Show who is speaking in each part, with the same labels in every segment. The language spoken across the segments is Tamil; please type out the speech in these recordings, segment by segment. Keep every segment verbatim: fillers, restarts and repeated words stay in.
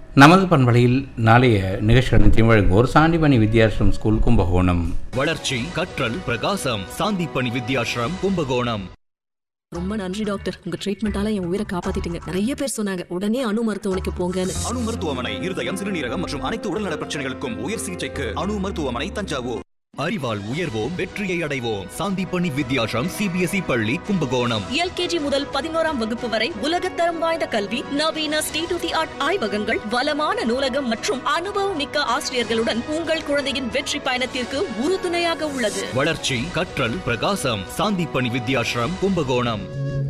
Speaker 1: நமது பண்பலையில் நாளைய நிகழ்ச்சிகளை வழங்குவோர் சாந்திபணி வித்யாசிரம் ஸ்கூல் கும்பகோணம்.
Speaker 2: வளர்ச்சி, கற்றல், பிரகாசம். சாந்திபணி வித்யாசிரம் கும்பகோணம்.
Speaker 3: ரொம்ப நன்றி டாக்டர், உங்க ட்ரீட்மெண்டால என் உயிரை காப்பாத்திட்டீங்க. நிறைய பேர் சொன்னாங்க உடனே அணு மருத்துவமனைக்கு போங்கன்னு.
Speaker 2: அணு மருத்துவமனை இருதயம், சிறுநீரகம் மற்றும் அனைத்து உடல்நல பிரச்சனைகளுக்கும் உயர் சிகிச்சைக்கு அணு மருத்துவமனை தஞ்சாவூர். அறிவால் உயர்வோம், வெற்றியை அடைவோம். சாந்திபணி வித்யாசிரம் சிபிஎஸ்இ பள்ளி கும்பகோணம்.
Speaker 4: எல்கேஜி முதல் பதினோராம் வகுப்பு வரை உலகத்தரம் வாய்ந்த கல்வி, நவீன ஸ்டேட் ஆஃப் தி ஆர்ட் ஆய்வகங்கள், வளமான நூலகம் மற்றும் அனுபவம் மிக்க ஆசிரியர்களுடன் உங்கள் குழந்தையின் வெற்றி பயணத்திற்கு உறுதுணையாக உள்ளது.
Speaker 2: வளர்ச்சி, கற்றல், பிரகாசம். சாந்திபணி வித்யாசிரம் கும்பகோணம்.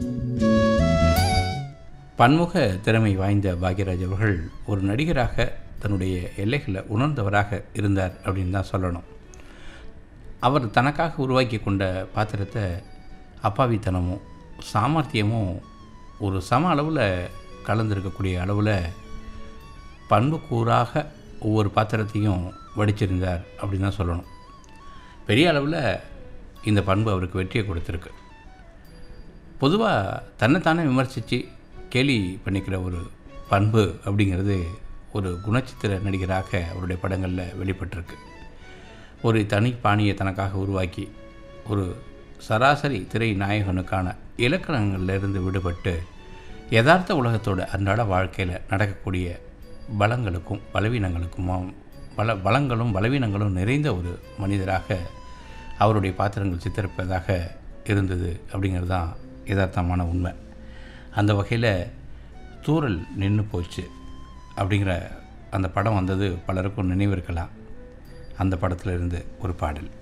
Speaker 1: பன்முக திறமை வாய்ந்த பாக்யராஜ் அவர்கள் ஒரு நடிகராக தன்னுடைய எல்லைகளை உணர்ந்தவராக இருந்தார் அப்படின்னு தான் சொல்லணும். அவர் தனக்காக உருவாக்கி கொண்ட பாத்திரத்தை அப்பாவித்தனமும் சாமர்த்தியமும் ஒரு சம அளவில் கலந்திருக்கக்கூடிய அளவில் பண்புக்கூறாக ஒவ்வொரு பாத்திரத்தையும் வடிச்சிருந்தார் அப்படின்னு தான் சொல்லணும். பெரிய அளவில் இந்த பண்பு அவருக்கு வெற்றியை கொடுத்துருக்கு. பொதுவாக தன்னைத்தானே விமர்சித்து கேலி பண்ணிக்கிற ஒரு பண்பு அப்படிங்கிறது ஒரு குணச்சித்திர நடிகராக அவருடைய படங்களில் வெளிப்பட்டிருக்கு. ஒரு தனி பாணியை தனக்காக உருவாக்கி ஒரு சராசரி திரை நாயகனுக்கான இலக்கணங்களிலிருந்து விடுபட்டு யதார்த்த உலகத்தோட அன்றாட வாழ்க்கையில் நடக்கக்கூடிய பலங்களுக்கும் பலவீனங்களுக்கும் பல பலங்களும் பலவீனங்களும் நிறைந்த ஒரு மனிதராக அவருடைய பாத்திரங்கள் சித்தரிப்பதாக இருந்தது அப்படிங்கிறது தான் யதார்த்தமான உண்மை. அந்த வகையில் தூறல் நின்று போச்சு அப்படிங்கிற அந்த படம் வந்தது பலருக்கும் நினைவிருக்கலாம். அந்த படத்தில் இருந்து ஒரு பாடல்.